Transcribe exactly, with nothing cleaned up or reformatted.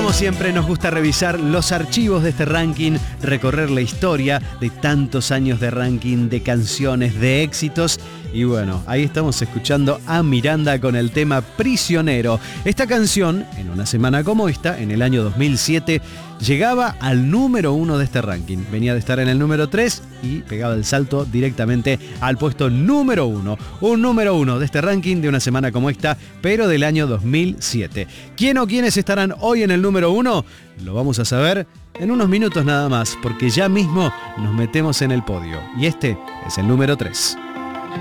Como siempre nos gusta revisar los archivos de este ranking, recorrer la historia de tantos años de ranking, de canciones, de éxitos. Y bueno, ahí estamos escuchando a Miranda con el tema Prisionero. Esta canción, en una semana como esta, en el año dos mil siete, llegaba al número uno de este ranking. Venía de estar en el número tres y pegaba el salto directamente al puesto número uno. Un número uno de este ranking de una semana como esta, pero del año dos mil siete. ¿Quién o quiénes estarán hoy en el número uno? Lo vamos a saber en unos minutos nada más, porque ya mismo nos metemos en el podio. Y este es el número tres.